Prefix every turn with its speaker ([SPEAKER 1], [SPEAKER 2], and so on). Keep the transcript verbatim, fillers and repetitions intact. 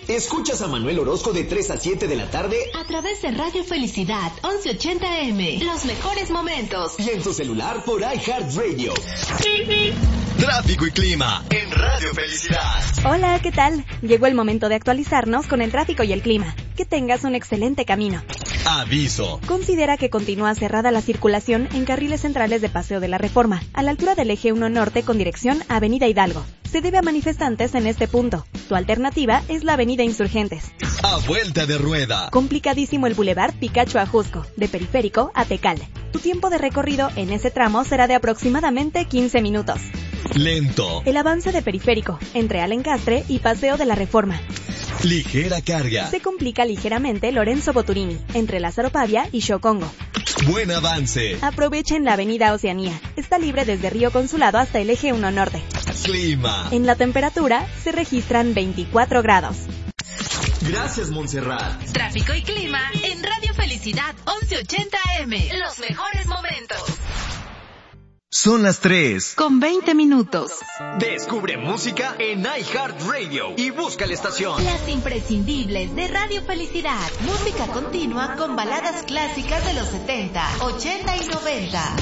[SPEAKER 1] Escuchas a Manuel Orozco de tres a siete de la tarde
[SPEAKER 2] a través de Radio Felicidad once ochenta eme. Los mejores momentos.
[SPEAKER 1] Y en tu celular por iHeartRadio.
[SPEAKER 3] Tráfico y clima en Radio Felicidad.
[SPEAKER 4] Hola, ¿qué tal? Llegó el momento de actualizarnos con el tráfico y el clima. Que tengas un excelente camino.
[SPEAKER 3] Aviso.
[SPEAKER 4] Considera que continúa cerrada la circulación en carriles centrales de Paseo de la Reforma, a la altura del eje uno Norte con dirección a Avenida Hidalgo. Se debe a manifestantes en este punto. Tu alternativa es la Avenida Insurgentes.
[SPEAKER 3] A vuelta de rueda.
[SPEAKER 4] Complicadísimo el Boulevard Picacho a Jusco, de Periférico a Tecal. Tu tiempo de recorrido en ese tramo será de aproximadamente quince minutos.
[SPEAKER 3] Lento.
[SPEAKER 4] El avance de Periférico, entre Alencastre y Paseo de la Reforma.
[SPEAKER 3] Ligera carga.
[SPEAKER 4] Se complica ligeramente Lorenzo Boturini, entre Lázaro Pavia y Xocongo.
[SPEAKER 3] Buen avance.
[SPEAKER 4] Aprovechen la avenida Oceanía. Está libre desde Río Consulado hasta el eje uno Norte.
[SPEAKER 3] Clima.
[SPEAKER 4] En la temperatura se registran veinticuatro grados.
[SPEAKER 1] Gracias, Montserrat.
[SPEAKER 2] Tráfico y clima en Radio Felicidad once ochenta eme. Los mejores momentos.
[SPEAKER 3] Son las tres.
[SPEAKER 2] Con veinte minutos.
[SPEAKER 1] Descubre música en iHeartRadio y busca la estación.
[SPEAKER 2] Las imprescindibles de Radio Felicidad. Música continua con baladas clásicas de los setenta, ochenta y noventa.